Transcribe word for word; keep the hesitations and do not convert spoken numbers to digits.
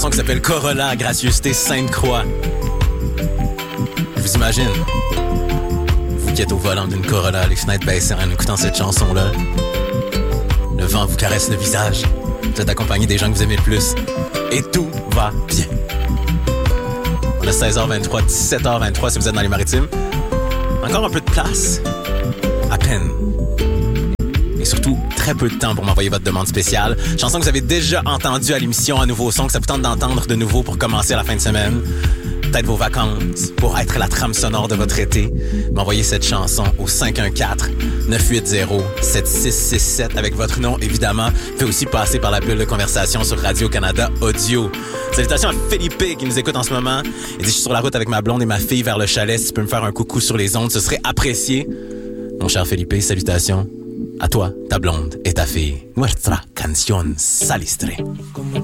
chanson qui s'appelle Corolla, gracieuseté Sainte-Croix. Je vous imagine, vous qui êtes au volant d'une Corolla, les fenêtres baissées en écoutant cette chanson-là. Le vent vous caresse le visage. Vous êtes accompagné des gens que vous aimez le plus. Et tout va bien. On a seize heures vingt-trois, dix-sept heures vingt-trois si vous êtes dans les Maritimes. Encore un peu de place. À peine. Et surtout, très peu de temps pour m'envoyer votre demande spéciale. Chanson que vous avez déjà entendue à l'émission, un nouveau son que ça vous tente d'entendre de nouveau pour commencer à la fin de semaine. Peut-être vos vacances, pour être la trame sonore de votre été. M'envoyez cette chanson au cinq un quatre, neuf huit zéro, sept six six sept avec votre nom, évidemment. Vous pouvez aussi passer par la bulle de conversation sur Radio-Canada Audio. Salutations à Philippe qui nous écoute en ce moment. Il dit « Je suis sur la route avec ma blonde et ma fille vers le chalet. Si tu peux me faire un coucou sur les ondes, ce serait apprécié. » Mon cher Philippe, salutations à toi, ta blonde et ta fille. Nuestra canción salistre.